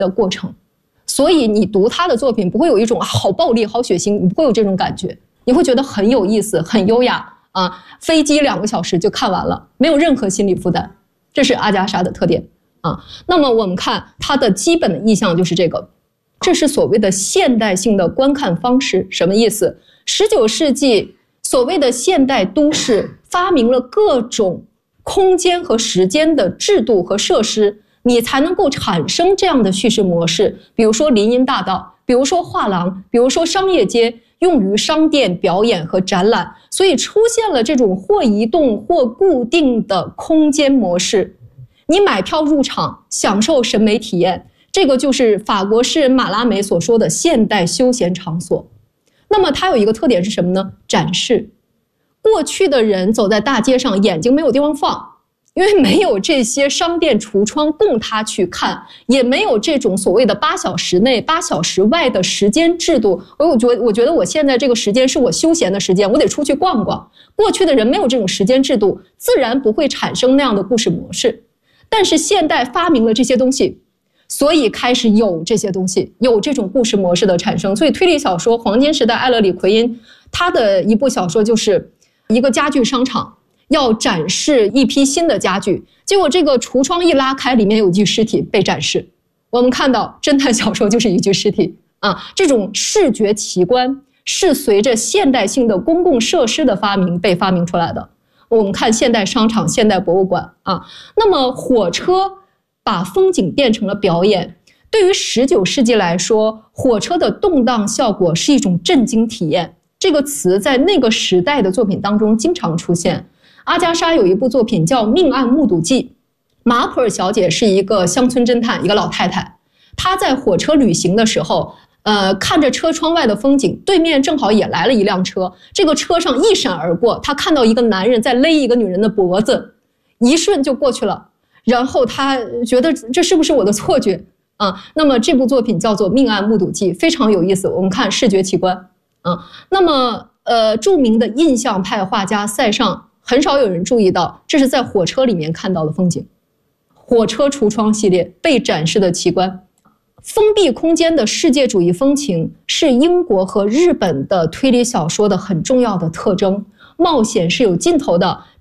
的过程。所以你读他的作品不会有一种好暴力好血腥，你不会有这种感觉，你会觉得很有意思很优雅啊，飞机2个小时就看完了，没有任何心理负担，这是阿加莎的特点啊。那么我们看它的基本的意象就是这个，这是所谓的现代性的观看方式。什么意思？19世纪所谓的现代都市发明了各种空间和时间的制度和设施，你才能够产生这样的叙事模式。比如说林荫大道，比如说画廊，比如说商业街，用于商店表演和展览，所以出现了这种或移动或固定的空间模式。你买票入场，享受审美体验，这个就是法国诗人马拉梅所说的现代休闲场所。那么它有一个特点是什么呢？展示。过去的人走在大街上，眼睛没有地方放，因为没有这些商店橱窗供他去看，也没有这种所谓的8小时内8小时外的时间制度。我觉得我现在这个时间是我休闲的时间，我得出去逛逛。过去的人没有这种时间制度，自然不会产生那样的故事模式。但是现代发明了这些东西，所以开始有这些东西，有这种故事模式的产生。所以推理小说黄金时代艾勒里奎因他的一部小说就是一个家具商场要展示一批新的家具，结果这个橱窗一拉开，里面有一具尸体被展示。我们看到侦探小说就是一具尸体啊，这种视觉奇观是随着现代性的公共设施的发明被发明出来的。我们看现代商场、现代博物馆啊，那么火车把风景变成了表演。对于19世纪来说，火车的动荡效果是一种震惊体验。这个词在那个时代的作品当中经常出现。阿加莎有一部作品叫《命案目睹记》，马普尔小姐是一个乡村侦探，一个老太太，她在火车旅行的时候看着车窗外的风景，对面正好也来了一辆车，这个车上一闪而过，她看到一个男人在勒一个女人的脖子，一瞬就过去了，然后她觉得这是不是我的错觉啊？那么这部作品叫做《命案目睹记》，非常有意思。我们看视觉奇观啊。那么著名的印象派画家塞尚，很少有人注意到这是在火车里面看到的风景。火车橱窗系列被展示的奇观。封闭空间的世界主义风情是英国和日本的推理小说的很重要的特征。冒险是有尽头的，